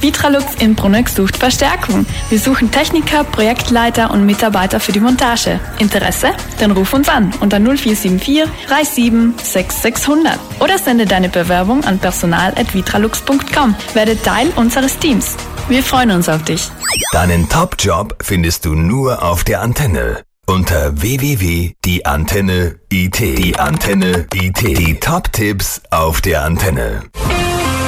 Vitralux in Bruneck sucht Verstärkung. Wir suchen Techniker, Projektleiter und Mitarbeiter für die Montage. Interesse? Dann ruf uns an unter 0474 37 6600 oder sende deine Bewerbung an personal@vitralux.com. Werde Teil unseres Teams. Wir freuen uns auf dich. Deinen Top-Job findest du nur auf der Antenne. Unter www.dieantenne.it. Die Antenne IT. Die Top-Tipps auf der Antenne.